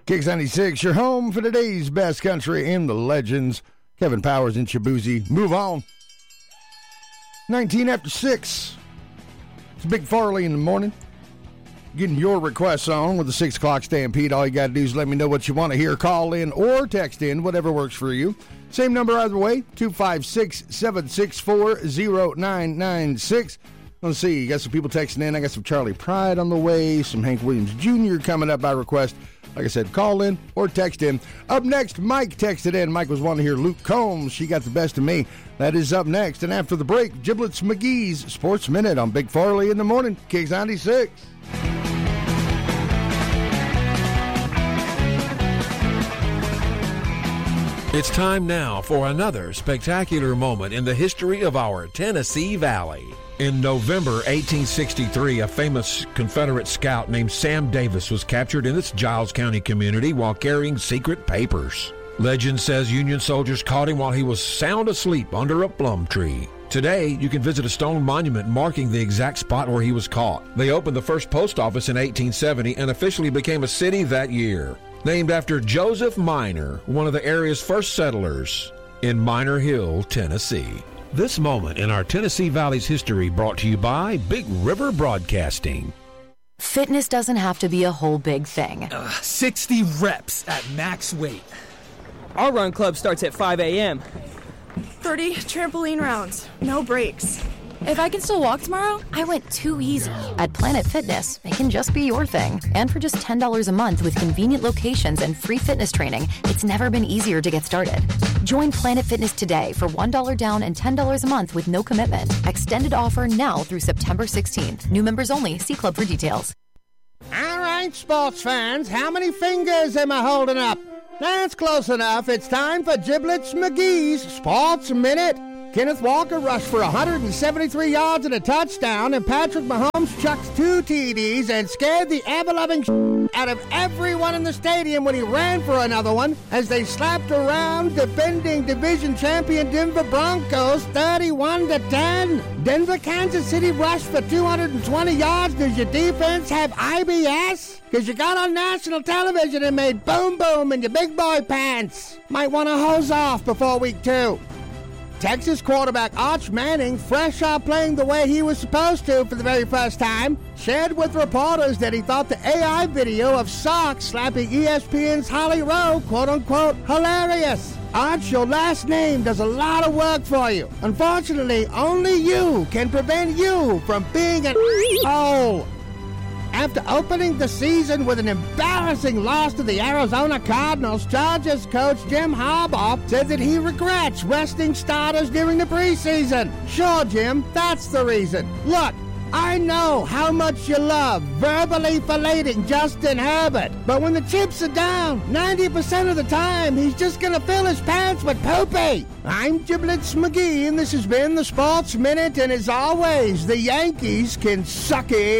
Kicks 96, your home for today's best country and the legends. Kevin Powers and Shabuzi. Move on. 19 after 6. It's Big Farley in the morning. Getting your requests on with the 6 o'clock Stampede. All you got to do is let me know what you want to hear. Call in or text in, whatever works for you. Same number either way, 256-764-0996. Let's see, you got some people texting in. I got some Charlie Pride on the way, some Hank Williams Jr. coming up by request. Like I said, call in or text in. Up next, Mike texted in. Mike was wanting to hear Luke Combs. She got the best of me. That is up next. And after the break, Giblets McGee's Sports Minute on Big Farley in the morning. Kicks 96. It's time now for another spectacular moment in the history of our Tennessee Valley. In November 1863, a famous Confederate scout named Sam Davis was captured in this Giles County community while carrying secret papers. Legend says Union soldiers caught him while he was sound asleep under a plum tree. Today, you can visit a stone monument marking the exact spot where he was caught. They opened the first post office in 1870 and officially became a city that year. Named after Joseph Minor, one of the area's first settlers in Minor Hill, Tennessee. This moment in our Tennessee Valley's history brought to you by Big River Broadcasting. Fitness doesn't have to be a whole big thing. 60 reps at max weight. Our run club starts at 5 a.m. 30 trampoline rounds, no breaks. If I can still walk tomorrow, I went too easy. At Planet Fitness, it can just be your thing. And for just $10 a month with convenient locations and free fitness training, it's never been easier to get started. Join Planet Fitness today for $1 down and $10 a month with no commitment. Extended offer now through September 16th. New members only. See club for details. All right, sports fans, how many fingers am I holding up? That's close enough. It's time for Giblets McGee's Sports Minute. Kenneth Walker rushed for 173 yards and a touchdown, and Patrick Mahomes chucked 2 TDs and scared the ever-loving out of everyone in the stadium when he ran for another one as they slapped around defending division champion Denver Broncos 31-10. Denver, Kansas City rushed for 220 yards. Does your defense have IBS? Because you got on national television and made boom boom in your big boy pants. Might want to hose off before week 2. Texas quarterback Arch Manning, fresh out playing the way he was supposed to for the very first time, shared with reporters that he thought the AI video of Sox slapping ESPN's Holly Rowe, quote-unquote, hilarious. Arch, your last name does a lot of work for you. Unfortunately, only you can prevent you from being an hole. After opening the season with an embarrassing loss to the Arizona Cardinals, Chargers coach Jim Harbaugh said that he regrets resting starters during the preseason. Sure, Jim, that's the reason. Look, I know how much you love verbally filleting Justin Herbert, but when the chips are down, 90% of the time, he's just going to fill his pants with poopy. I'm Giblets McGee, and this has been the Sports Minute, and as always, the Yankees can suck it.